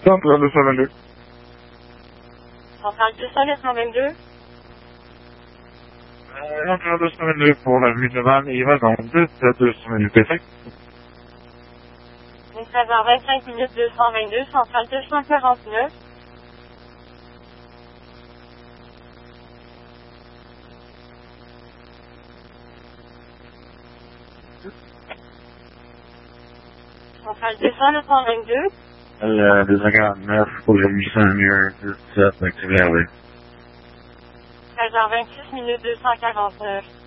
Centrale 222. Centrale 222. Centrale 222 pour l'avenue de Vannes et Vadon, 222 PC. 13h25 minutes 222, centrale 249. Centrale 222. Le 249 pour le 800 mur 17 activé. 13h26 minutes 249.